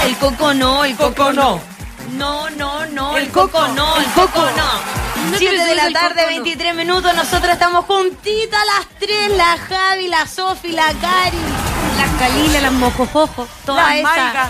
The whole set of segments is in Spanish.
El coco no, el coco no. No, el coco no, el coco no. 7 de la tarde, 23 minutos, nosotros estamos juntitas las tres, la Javi, la Sofi, la Cari, las Calila, las Mojojojo, todas esas.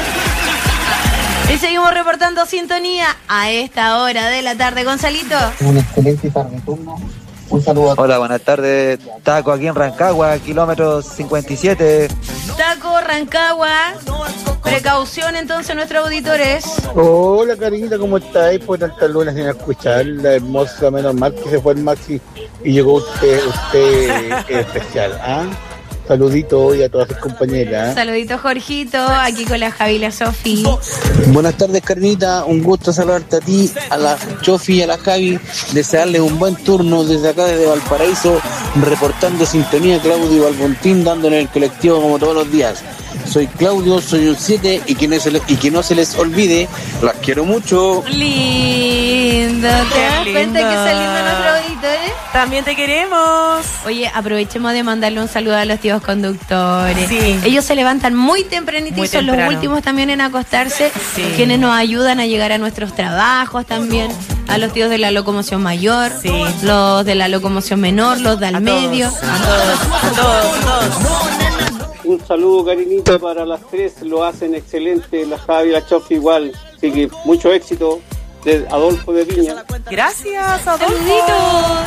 Y seguimos reportando sintonía a esta hora de la tarde. Gonzalito. Un excelente tarde turno. Un saludo a todos. Hola, buenas tardes. Taco aquí en Rancagua, kilómetro 57. Taco, Rancagua. Precaución entonces nuestros auditores. Hola, cariñita, ¿cómo estáis? Por tantas lunas sin escuchar. La hermosa, menos mal que se fue el Maxi y llegó usted especial. ¿Ah? Saludito hoy a todas sus compañeras. Saludito, Jorgito, aquí con la Javi y la Sofi. Buenas tardes, Carnita. Un gusto saludarte a ti, a la Chofi y a la Javi. Desearles un buen turno desde acá, desde Valparaíso, reportando sintonía Claudio Balbontín, dándole el colectivo como todos los días. Soy Claudio, soy un 7 y que no se les olvide, las quiero mucho. Lindo, ¿te das cuenta que salimos nuestros auditores? También te queremos. Oye, aprovechemos de mandarle un saludo a los tíos conductores. Sí. Ellos se levantan muy tempranito Muy y son temprano. los últimos también en acostarse, Sí. quienes nos ayudan a llegar a nuestros trabajos también, a los tíos de la locomoción mayor, Sí. los de la locomoción menor, los del medio. A todos. Un saludo, cariñito, para las tres, lo hacen excelente, la Javi y la Chofi igual, así que mucho éxito, de Adolfo de Viña. Gracias, Adolfo. Saluditos.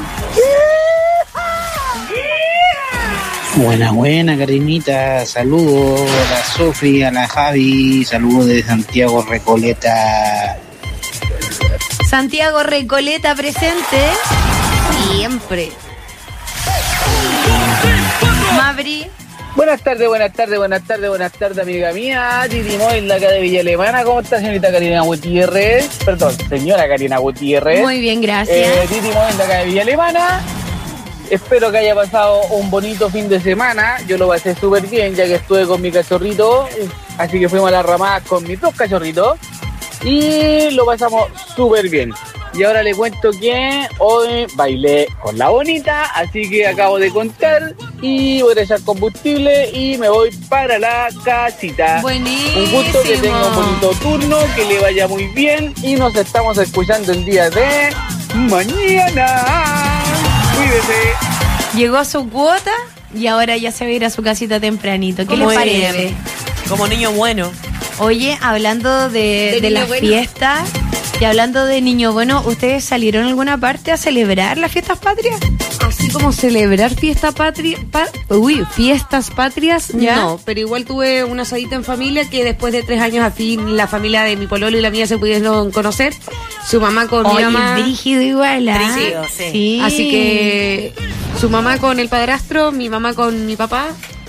Buena, Carnita. Saludos a la Sofi, a la Javi. Saludos de Santiago Recoleta. Santiago Recoleta presente. Siempre. Mabri. Buenas tardes, amiga mía. Titi Moy, la acá de Villa Alemana. ¿Cómo está, señorita Karina Gutiérrez? Perdón, señora Karina Gutiérrez. Muy bien, gracias. Titi Moy, la acá de Villa Alemana. Espero que haya pasado un bonito fin de semana. Yo lo pasé súper bien, ya que estuve con mi cachorrito. Así que fuimos a la ramada con mis dos cachorritos. Y lo pasamos súper bien. Y ahora le cuento que hoy bailé con la bonita, así que acabo de contar y voy a echar combustible y me voy para la casita. Buenísimo. Un gusto, que tenga un bonito turno, que le vaya muy bien y nos estamos escuchando el día de mañana. Cuídese. Llegó a su cuota y ahora ya se va a ir a su casita tempranito. ¿Qué les Muy parece? bien. Como niño bueno. Oye, hablando de niño las bueno. fiestas y hablando de niño bueno, ¿ustedes salieron a alguna parte a celebrar las fiestas patrias? Así como celebrar fiestas patrias, ¿Ya? no, pero igual tuve una asadita en familia que después de 3 años al fin la familia de mi pololo y la mía se pudieron conocer, su mamá con mi Oye, mamá. brígido igual, ¿ah? Brígido, sí. Así que su mamá con el padrastro, mi mamá con mi papá.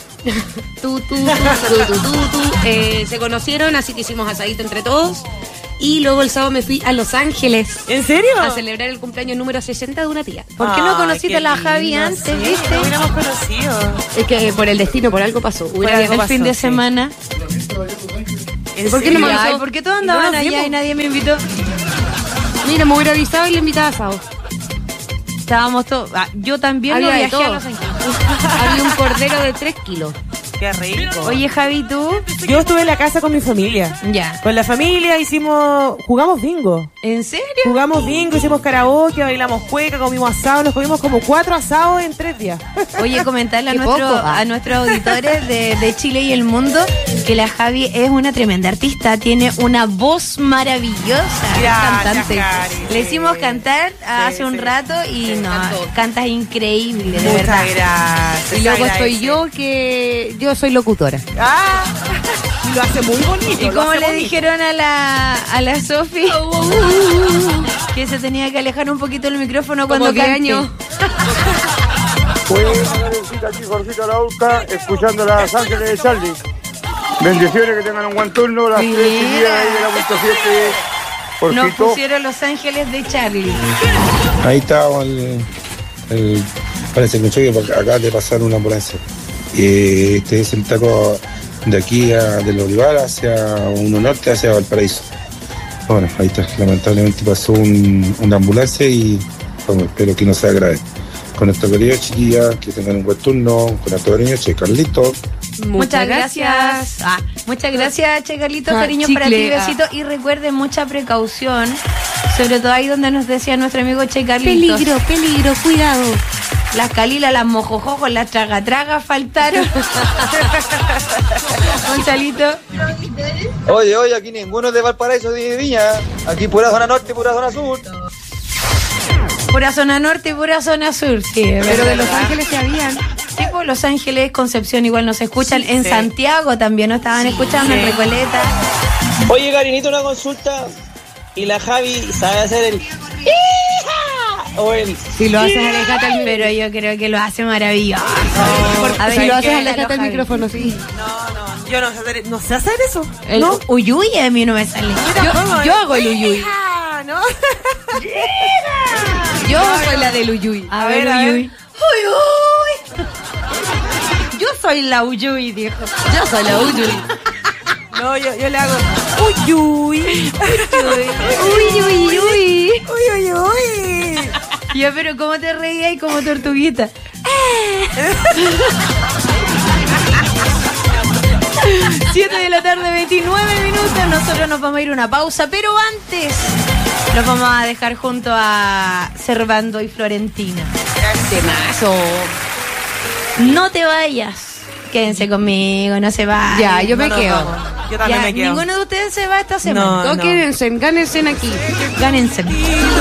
Se conocieron, así que hicimos asadito entre todos. Y luego el sábado me fui a Los Ángeles ¿En serio? a celebrar el cumpleaños número 60 de una tía. ¿Por qué no Ay, conociste qué a la Javi lindo, antes, sí, viste? No hubiéramos conocido. Es que por el destino, por algo pasó. Hubiera Fuera algo del fin pasó, de sí. semana. ¿Por qué no me Ay, avisó? ¿por qué todos andaban No nos allá vimos. y nadie me invitó? Mira, me hubiera avisado y le invitaba a asado. Estábamos todos. Yo también no Había de viajé a todo. Los Ángeles. Había un cordero de 3 kilos. Qué rico. Oye, Javi, ¿tú? Yo estuve en la casa con mi familia. Ya. Con la familia jugamos bingo. ¿En serio? Jugamos bingo, hicimos karaoke, bailamos cueca, comimos asado, nos comimos como 4 asados en 3 días. Oye, comentarle a, Qué poco. a nuestros auditores de Chile y el mundo que la Javi es una tremenda artista, tiene una voz maravillosa. Es Gracias, cantante. Cari, Le sí. hicimos cantar hace un sí. rato y Me no, encantó. cantas increíble, de Muchas verdad. gracias. Y luego estoy agradece. yo, que yo soy locutora. Ah, y lo hace muy bonito. ¿Y lo cómo hace le bonito. dijeron a la Sofi? Que se tenía que alejar un poquito el micrófono Como cuando 10 cante. años. Fue aquí, Jorgito La Urca, escuchando las Ángeles de Charlie. Bendiciones, que tengan un buen turno, las 3 y 10 ahí de la punto 7. Nos Jorgito. pusieron Los Ángeles de Charlie. Ahí está parece que acá de pasar una ambulancia. Este es el taco de aquí del Olivar hacia Uno Norte, hacia Valparaíso. Bueno, ahí está, lamentablemente pasó una ambulancia y bueno, espero que no sea grave. Con esto querido, chiquillas, que tengan un buen turno. Con esto cariño, Che Carlito. Muchas gracias. Muchas gracias, Che Carlitos, cariños para ti, besito. Y recuerden, mucha precaución, sobre todo ahí donde nos decía nuestro amigo Che Carlitos. Peligro, cuidado. Las calilas, las mojojojos, las tragatragas faltaron. Gonzalito. Oye, aquí ninguno es de Valparaíso de Viña. Aquí pura zona norte, pura zona sur. Pura zona norte y pura zona sur, sí. Pero de Los Ángeles se habían. Sí, pues Los Ángeles, Concepción igual nos escuchan. Sí, en Santiago también nos estaban escuchando, en Recoleta. Oye, Karinito, una consulta. ¿Y la Javi sabe hacer el... o el... Si lo haces, alejate al... Pero yo creo que lo hace maravilloso. A ver, si lo haces, alejate al micrófono, sí. No, yo no sé hacer eso. El ¿no? uyuy a mí no me sale. Yo hago el uyuy. ¿No? Yo soy la del uyuy. A ver, uyuy. Uyuy. Yo soy la uyuy, dijo. Yo soy la uyuy. No, yo le hago uyuy. Uyuy. Ya, pero ¿cómo te reías como tortuguita? 7 de la tarde, 29 minutos. Nosotros nos vamos a ir a una pausa, pero antes los vamos a dejar junto a Servando y Florentina. Temazo. No te vayas. Quédense conmigo, no se vayan. Ya, yo me quedo. Yo también me quedo. Ninguno de ustedes se va esta semana. No, quédense, gánense aquí. Gánense.